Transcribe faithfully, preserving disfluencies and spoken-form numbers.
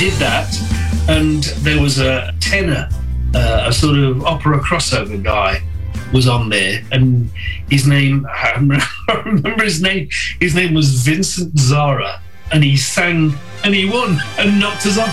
did that, and there was a tenor, uh, a sort of opera crossover guy was on there, and his name, I remember his name, his name was Vincent Zara, and he sang and he won and knocked us off